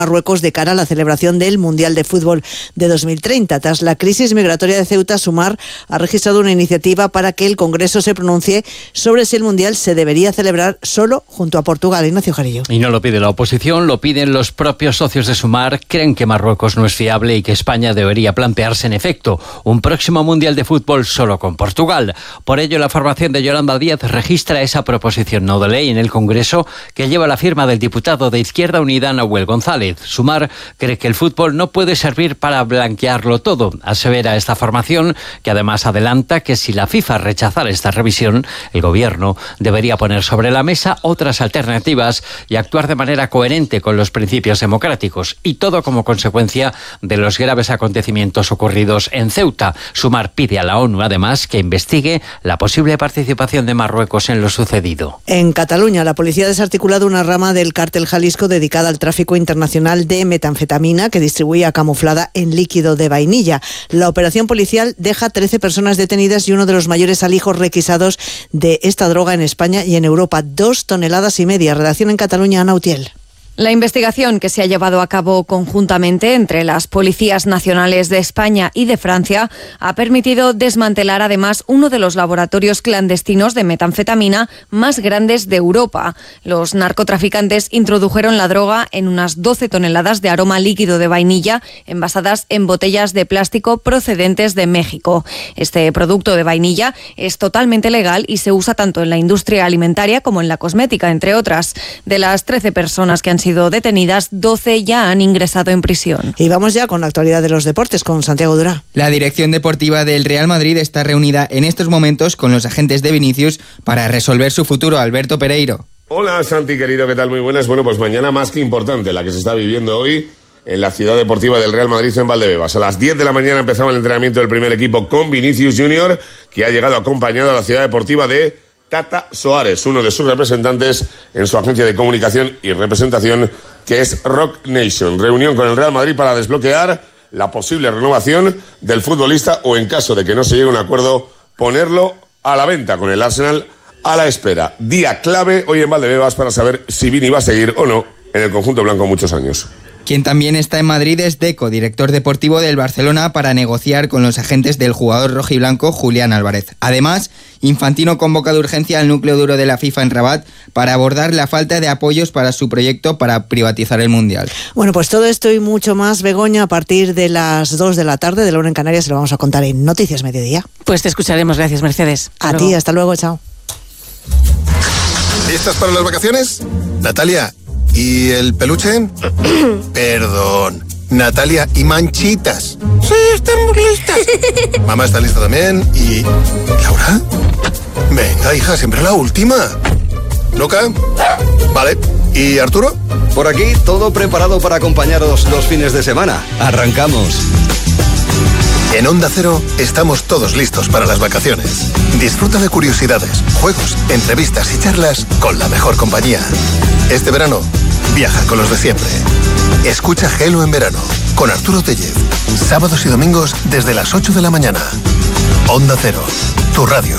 Marruecos de cara a la celebración del Mundial de Fútbol de 2030. Tras la crisis migratoria de Ceuta, Sumar ha registrado una iniciativa para que el Congreso se pronuncie sobre si el Mundial se debería celebrar solo junto a Portugal. Ignacio Jarillo. Y no lo pide la oposición, lo piden los propios socios de Sumar. Creen que Marruecos no es fiable y que España debería plantearse, en efecto, un próximo Mundial de Fútbol solo con Portugal. Por ello, la formación de Yolanda Díaz registra esa proposición no de ley en el Congreso que lleva la firma del diputado de Izquierda Unida, Nahuel González. Sumar cree que el fútbol no puede servir para blanquearlo todo. Asevera esta formación, que además adelanta que si la FIFA rechazara esta revisión, el Gobierno debería poner sobre la mesa otras alternativas y actuar de manera coherente con los principios democráticos. Y todo como consecuencia de los graves acontecimientos ocurridos en Ceuta. Sumar pide a la ONU, además, que investigue la posible participación de Marruecos en lo sucedido. En Cataluña, la policía ha desarticulado una rama del cártel Jalisco dedicada al tráfico internacional de metanfetamina que distribuía camuflada en líquido de vainilla. La operación policial deja 13 personas detenidas y uno de los mayores alijos requisados de esta droga en España y en Europa, 2,5 toneladas. Redacción en Cataluña, Ana Utiel. La investigación, que se ha llevado a cabo conjuntamente entre las policías nacionales de España y de Francia, ha permitido desmantelar además uno de los laboratorios clandestinos de metanfetamina más grandes de Europa. Los narcotraficantes introdujeron la droga en unas 12 toneladas de aroma líquido de vainilla envasadas en botellas de plástico procedentes de México. Este producto de vainilla es totalmente legal y se usa tanto en la industria alimentaria como en la cosmética, entre otras. De las 13 personas que han sido detenidas, 12 ya han ingresado en prisión. Y vamos ya con la actualidad de los deportes con Santiago Durá. La dirección deportiva del Real Madrid está reunida en estos momentos con los agentes de Vinicius para resolver su futuro. Alberto Pereiro. Hola Santi, querido, ¿qué tal? Muy buenas. Bueno, pues mañana más que importante la que se está viviendo hoy en la ciudad deportiva del Real Madrid en Valdebebas. A las 10 de la mañana empezaba el entrenamiento del primer equipo con Vinicius Junior, que ha llegado acompañado a la ciudad deportiva de Tata Soares, uno de sus representantes en su agencia de comunicación y representación, que es Rock Nation. Reunión con el Real Madrid para desbloquear la posible renovación del futbolista o, en caso de que no se llegue a un acuerdo, ponerlo a la venta, con el Arsenal a la espera. Día clave hoy en Valdebebas para saber si Vini va a seguir o no en el conjunto blanco muchos años. Quien también está en Madrid es Deco, director deportivo del Barcelona, para negociar con los agentes del jugador rojiblanco Julián Álvarez. Además, Infantino convoca de urgencia al núcleo duro de la FIFA en Rabat para abordar la falta de apoyos para su proyecto para privatizar el Mundial. Bueno, pues todo esto y mucho más, Begoña, a partir de las 2 de la tarde de la hora en Canarias, se lo vamos a contar en Noticias Mediodía. Pues te escucharemos. Gracias, Mercedes. A ti, hasta luego, chao. ¿Listas para las vacaciones? Natalia, ¿y el peluche? Perdón. Natalia, ¿y Manchitas? Sí, estamos listas. Mamá está lista también. ¿Y Laura? Venga, hija, siempre la última. ¿Luca? Vale. ¿Y Arturo? Por aquí, todo preparado para acompañaros los fines de semana. ¡Arrancamos! En Onda Cero estamos todos listos para las vacaciones. Disfruta de curiosidades, juegos, entrevistas y charlas con la mejor compañía. Este verano, viaja con los de siempre. Escucha Gelo en verano con Arturo Tellez. Sábados y domingos desde las 8 de la mañana. Onda Cero, tu radio.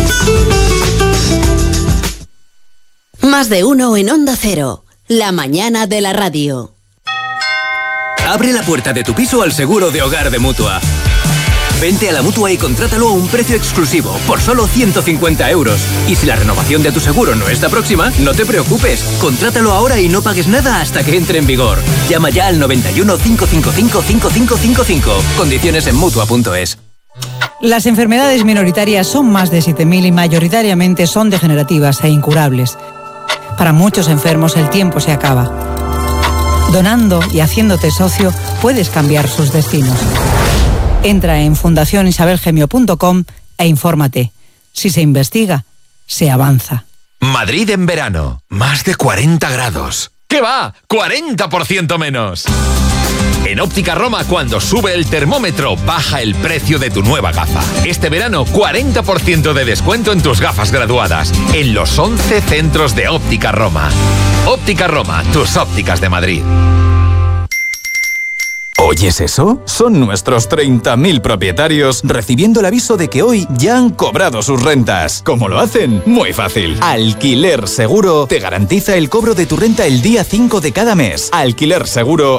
Más de uno en Onda Cero. La mañana de la radio. Abre la puerta de tu piso al seguro de hogar de Mutua. Vente a la Mutua y contrátalo a un precio exclusivo, por solo 150 euros. Y si la renovación de tu seguro no está próxima, no te preocupes. Contrátalo ahora y no pagues nada hasta que entre en vigor. Llama ya al 91 555 5555. Condiciones en Mutua.es. Las enfermedades minoritarias son más de 7.000 y mayoritariamente son degenerativas e incurables. Para muchos enfermos el tiempo se acaba. Donando y haciéndote socio puedes cambiar sus destinos. Entra en fundacionisabelgemio.com e infórmate. Si se investiga, se avanza. Madrid en verano. Más de 40 grados. ¿Qué va? ¡40% menos! En Óptica Roma, cuando sube el termómetro, baja el precio de tu nueva gafa. Este verano, 40% de descuento en tus gafas graduadas. En los 11 centros de Óptica Roma. Óptica Roma, tus ópticas de Madrid. ¿Oyes eso? Son nuestros 30.000 propietarios recibiendo el aviso de que hoy ya han cobrado sus rentas. ¿Cómo lo hacen? Muy fácil. Alquiler Seguro te garantiza el cobro de tu renta el día 5 de cada mes. Alquiler Seguro